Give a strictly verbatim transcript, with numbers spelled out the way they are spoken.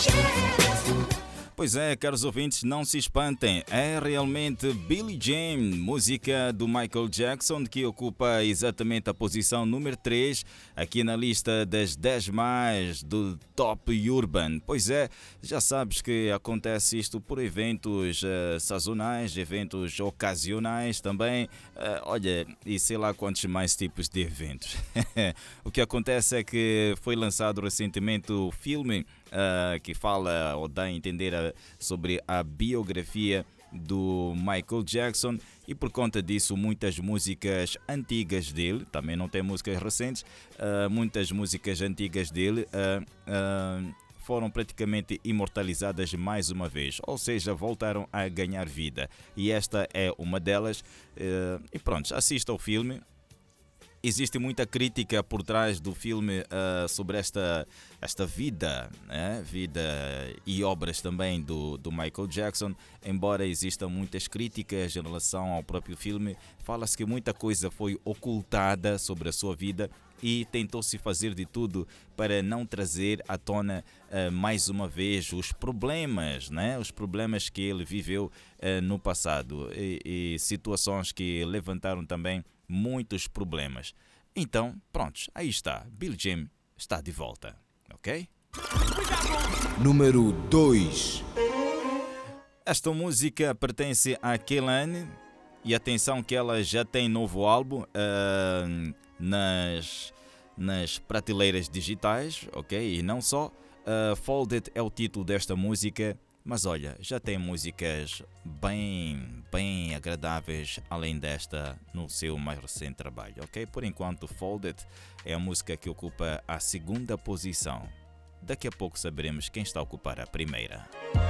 Pois é, caros ouvintes, não se espantem, é realmente Billie Jean, música do Michael Jackson, que ocupa exatamente a posição número três aqui na lista das dez mais do Top Urban. Pois é, já sabes que acontece isto por eventos uh, sazonais, eventos ocasionais também, uh, olha, e sei lá quantos mais tipos de eventos. O que acontece é que foi lançado recentemente o filme Uh, que fala ou dá a entender uh, sobre a biografia do Michael Jackson, e por conta disso muitas músicas antigas dele, também não tem músicas recentes, uh, muitas músicas antigas dele uh, uh, foram praticamente imortalizadas mais uma vez, ou seja, voltaram a ganhar vida, e esta é uma delas. Uh, e pronto, assista ao filme. Existe muita crítica por trás do filme uh, sobre esta, esta vida, né? Vida e obras também do, do Michael Jackson. Embora existam muitas críticas em relação ao próprio filme, fala-se que muita coisa foi ocultada sobre a sua vida e tentou-se fazer de tudo para não trazer à tona uh, mais uma vez os problemas, né? Os problemas que ele viveu uh, no passado e, e situações que levantaram também muitos problemas. Então, prontos, aí está, Billie Jean está de volta, ok? Número dois. Esta música pertence a Kehlani e atenção que ela já tem novo álbum uh, nas, nas prateleiras digitais, ok? E não só, uh, Folded é o título desta música. Mas olha, já tem músicas bem, bem agradáveis além desta no seu mais recente trabalho, ok? Por enquanto, Folded é a música que ocupa a segunda posição. Daqui a pouco saberemos quem está a ocupar a primeira.